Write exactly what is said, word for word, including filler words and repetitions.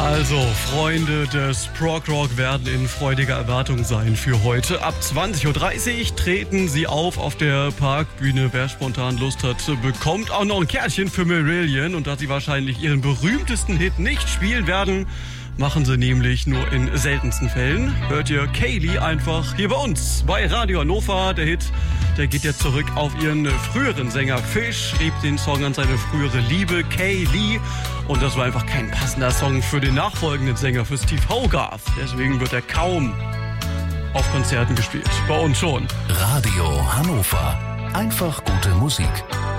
Also, Freunde des Prog Rock werden in freudiger Erwartung sein für heute. Ab zwanzig Uhr dreißig treten sie auf auf der Parkbühne. Wer spontan Lust hat, bekommt auch noch ein Kärtchen für Marillion. Und da sie wahrscheinlich ihren berühmtesten Hit nicht spielen werden, machen sie nämlich nur in seltensten Fällen. Hört ihr Kaylee einfach hier bei uns bei Radio Hannover. Der Hit, der geht jetzt zurück auf ihren früheren Sänger Fish, schrieb den Song an seine frühere Liebe Kaylee. Und das war einfach kein passender Song für den nachfolgenden Sänger, für Steve Hogarth. Deswegen wird er kaum auf Konzerten gespielt. Bei uns schon. Radio Hannover. Einfach gute Musik.